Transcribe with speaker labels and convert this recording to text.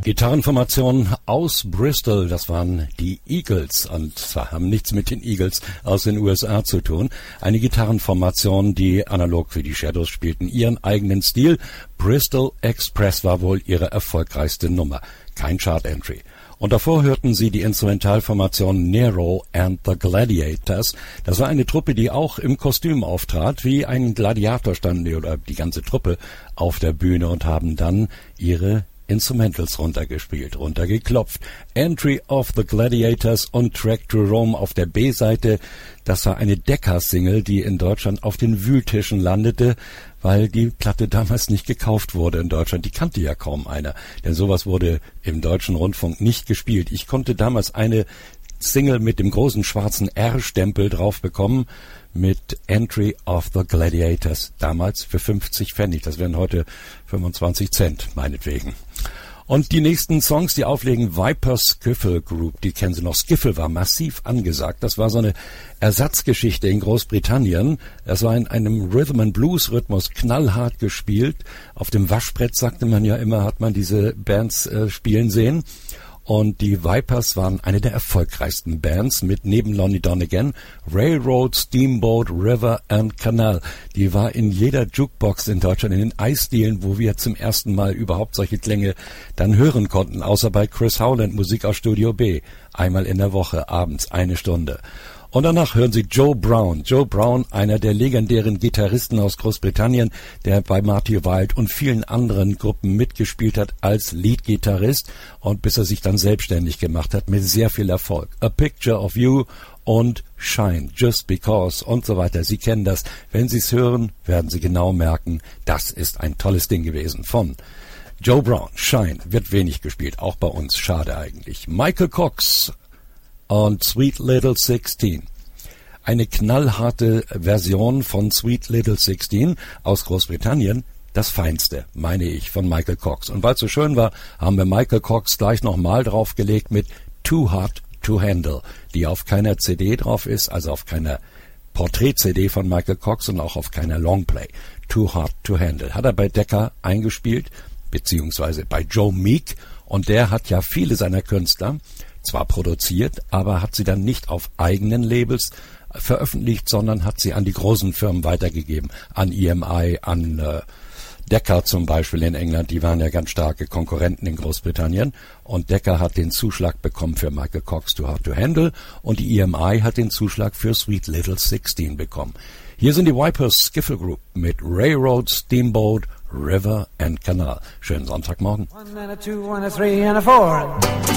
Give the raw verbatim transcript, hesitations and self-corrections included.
Speaker 1: Gitarrenformation aus Bristol, das waren die Eagles und zwar haben nichts mit den Eagles aus den U S A zu tun. Eine Gitarrenformation, die analog wie die Shadows spielten, ihren eigenen Stil. Bristol Express war wohl ihre erfolgreichste Nummer, kein Chart-Entry. Und davor hörten Sie die Instrumentalformation Nero and the Gladiators. Das war eine Truppe, die auch im Kostüm auftrat. Wie ein Gladiator standen die oder die ganze Truppe auf der Bühne und haben dann ihre Instrumentals runtergespielt, runtergeklopft. Entry of the Gladiators und Track to Rome auf der B-Seite. Das war eine Decca-Single, die in Deutschland auf den Wühltischen landete, weil die Platte damals nicht gekauft wurde in Deutschland. Die kannte ja kaum einer, denn sowas wurde im deutschen Rundfunk nicht gespielt. Ich konnte damals eine Single mit dem großen schwarzen R-Stempel drauf bekommen, mit Entry of the Gladiators, damals für fünfzig Pfennig. Das wären heute fünfundzwanzig Cent, meinetwegen. Und die nächsten Songs, die auflegen, Viper Skiffle Group, die kennen Sie noch. Skiffle war massiv angesagt. Das war so eine Ersatzgeschichte in Großbritannien. Das war in einem Rhythm-and-Blues-Rhythmus knallhart gespielt. Auf dem Waschbrett, sagte man ja immer, hat man diese Bands äh, spielen sehen. Und die Vipers waren eine der erfolgreichsten Bands mit neben Lonnie Donegan, Railroad, Steamboat, River and Canal. Die war in jeder Jukebox in Deutschland, in den Eisdielen, wo wir zum ersten Mal überhaupt solche Klänge dann hören konnten, außer bei Chris Howland, Musik aus Studio B. Einmal in der Woche, abends, eine Stunde. Und danach hören Sie Joe Brown. Joe Brown, einer der legendären Gitarristen aus Großbritannien, der bei Marty Wilde und vielen anderen Gruppen mitgespielt hat als Leadgitarrist und bis er sich dann selbstständig gemacht hat mit sehr viel Erfolg. A Picture of You und Shine, Just Because und so weiter. Sie kennen das. Wenn Sie es hören, werden Sie genau merken, das ist ein tolles Ding gewesen von Joe Brown. Shine wird wenig gespielt, auch bei uns. Schade eigentlich. Michael Cox und Sweet Little Sixteen. Eine knallharte Version von Sweet Little Sixteen aus Großbritannien. Das Feinste, meine ich, von Michael Cox. Und weil es so schön war, haben wir Michael Cox gleich nochmal draufgelegt mit Too Hot to Handle, die auf keiner C D drauf ist, also auf keiner Porträt-C D von Michael Cox und auch auf keiner Longplay. Too Hot to Handle. Hat er bei Decca eingespielt, beziehungsweise bei Joe Meek. Und der hat ja viele seiner Künstler zwar produziert, aber hat sie dann nicht auf eigenen Labels veröffentlicht, sondern hat sie an die großen Firmen weitergegeben, an E M I, an äh, Decca zum Beispiel in England, die waren ja ganz starke Konkurrenten in Großbritannien und Decca hat den Zuschlag bekommen für Michael Cox Too Hard to Handle und die E M I hat den Zuschlag für Sweet Little Sixteen bekommen. Hier sind die Vipers Skiffle Group mit Railroad, Steamboat, River and Canal. Schönen Sonntagmorgen.
Speaker 2: One and a two and a three and a four.